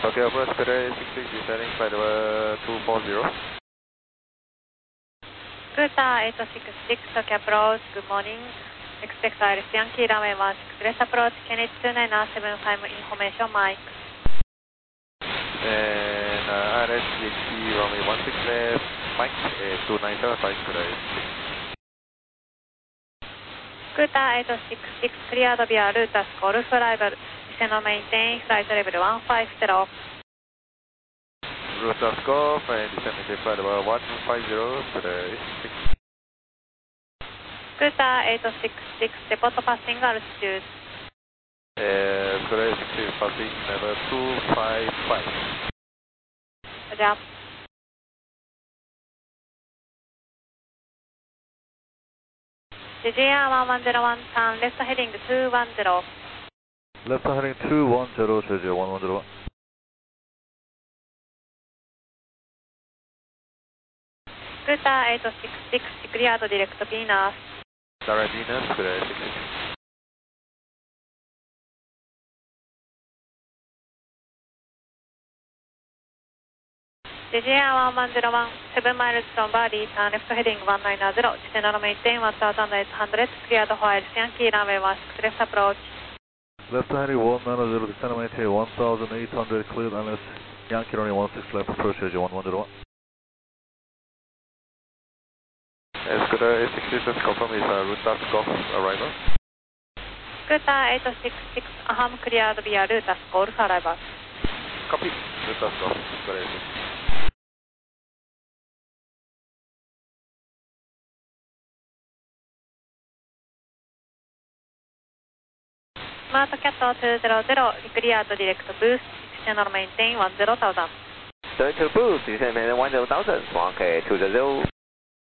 Tokyo approach, clear 66 descending flight number 240. Scooter 866 Tokyo approach, good morning. Expect Iris Yankee runway 16 left approach, Kennedy 2975 information Mike. And Iris Yankee runway 16 left, Mike 2975 clear. Scooter 866 cleared via route as call for arrival. Descend or maintain flight level 150. Route as go, and descend maintain flight level 150, clear. Scooter 866 depot passing altitude. Clear 60 passing level 255. Roger. JR 1101 turn left heading 210. Left heading 210, JJ 1101. Scooter 866 cleared direct Venus. Direct Venus, clear 66. JR 1101 7 miles from Bali, turn left heading 190, descend and maintain 1800, cleared for Iris Yankee runway 16 left approach. Left heading 190, descend and maintain 1800, cleared unless Yankee runway 16 left approach, JJ 1101. Scooter 866, confirm is route as golf arrival. Scooter 866 Aham cleared via route as golf arrival. Copy, route as golf, clear. Smart Cat 200, cleared direct boost, descend and maintain 10,000. Direct boost, descend maintain 10,000, 1K 200.